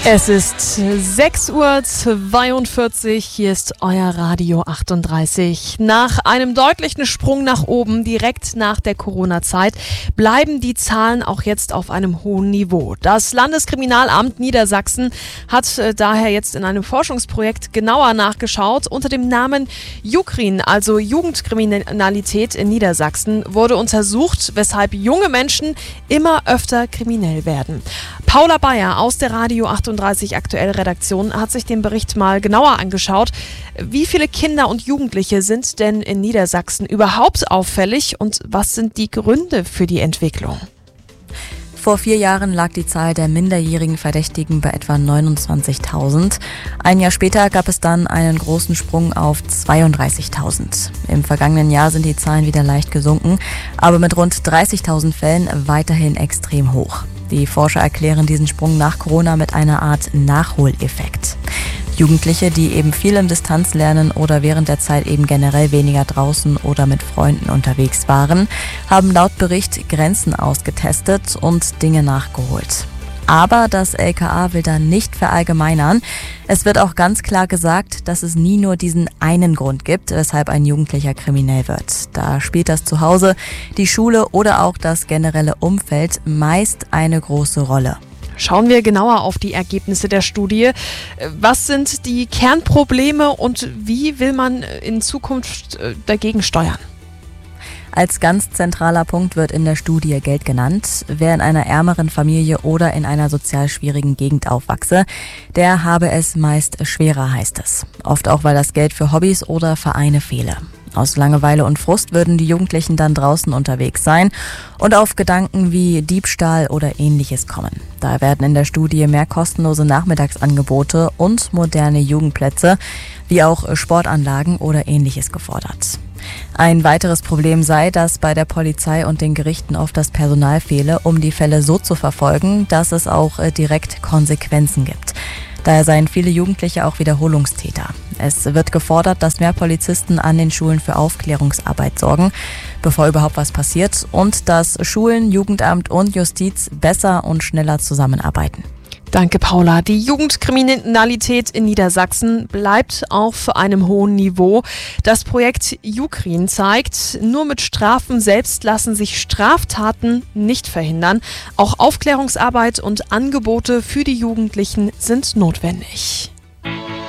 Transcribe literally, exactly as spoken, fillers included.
Es ist sechs Uhr zweiundvierzig, hier ist euer Radio achtunddreißig. Nach einem deutlichen Sprung nach oben, direkt nach der Corona-Zeit, bleiben die Zahlen auch jetzt auf einem hohen Niveau. Das Landeskriminalamt Niedersachsen hat äh, daher jetzt in einem Forschungsprojekt genauer nachgeschaut. Unter dem Namen Jukrin, also Jugendkriminalität in Niedersachsen, wurde untersucht, weshalb junge Menschen immer öfter kriminell werden. Paula Bayer aus der Radio achtunddreißig Aktuell Redaktion hat sich den Bericht mal genauer angeschaut. Wie viele Kinder und Jugendliche sind denn in Niedersachsen überhaupt auffällig und was sind die Gründe für die Entwicklung? Vor vier Jahren lag die Zahl der minderjährigen Verdächtigen bei etwa neunundzwanzigtausend. Ein Jahr später gab es dann einen großen Sprung auf zweiunddreißigtausend. Im vergangenen Jahr sind die Zahlen wieder leicht gesunken, aber mit rund dreißigtausend Fällen weiterhin extrem hoch. Die Forscher erklären diesen Sprung nach Corona mit einer Art Nachholeffekt. Jugendliche, die eben viel im Distanzlernen oder während der Zeit eben generell weniger draußen oder mit Freunden unterwegs waren, haben laut Bericht Grenzen ausgetestet und Dinge nachgeholt. Aber das L K A will da nicht verallgemeinern. Es wird auch ganz klar gesagt, dass es nie nur diesen einen Grund gibt, weshalb ein Jugendlicher kriminell wird. Da spielt das Zuhause, die Schule oder auch das generelle Umfeld meist eine große Rolle. Schauen wir genauer auf die Ergebnisse der Studie. Was sind die Kernprobleme und wie will man in Zukunft dagegen steuern? Als ganz zentraler Punkt wird in der Studie Geld genannt. Wer in einer ärmeren Familie oder in einer sozial schwierigen Gegend aufwachse, der habe es meist schwerer, heißt es. Oft auch, weil das Geld für Hobbys oder Vereine fehle. Aus Langeweile und Frust würden die Jugendlichen dann draußen unterwegs sein und auf Gedanken wie Diebstahl oder Ähnliches kommen. Da werden in der Studie mehr kostenlose Nachmittagsangebote und moderne Jugendplätze wie auch Sportanlagen oder Ähnliches gefordert. Ein weiteres Problem sei, dass bei der Polizei und den Gerichten oft das Personal fehle, um die Fälle so zu verfolgen, dass es auch direkt Konsequenzen gibt. Daher seien viele Jugendliche auch Wiederholungstäter. Es wird gefordert, dass mehr Polizisten an den Schulen für Aufklärungsarbeit sorgen, bevor überhaupt was passiert, und dass Schulen, Jugendamt und Justiz besser und schneller zusammenarbeiten. Danke, Paula. Die Jugendkriminalität in Niedersachsen bleibt auf einem hohen Niveau. Das Projekt Jukrin zeigt, nur mit Strafen selbst lassen sich Straftaten nicht verhindern. Auch Aufklärungsarbeit und Angebote für die Jugendlichen sind notwendig.